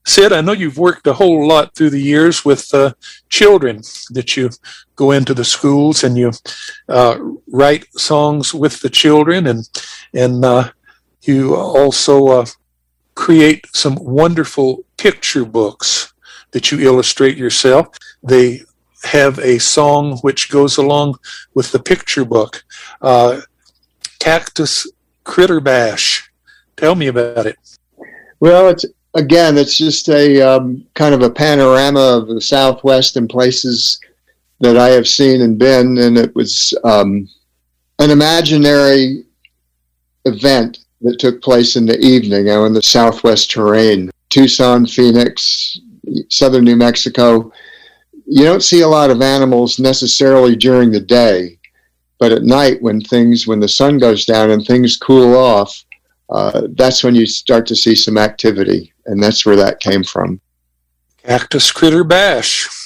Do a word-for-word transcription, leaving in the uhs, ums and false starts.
Sid, I know you've worked a whole lot through the years with uh, children, that you go into the schools and you uh, write songs with the children, and and uh, you also uh, create some wonderful picture books that you illustrate yourself. They have a song which goes along with the picture book, uh, Cactus Critter Bash. Tell me about it. Well, it's again, it's just a um, kind of a panorama of the Southwest and places that I have seen and been, and it was um, an imaginary event that took place in the evening, you know, in the Southwest terrain. Tucson, Phoenix, southern New Mexico. You don't see a lot of animals necessarily during the day, but at night when things, when the sun goes down and things cool off, uh, that's when you start to see some activity, and that's where that came from. Cactus Critter Bash.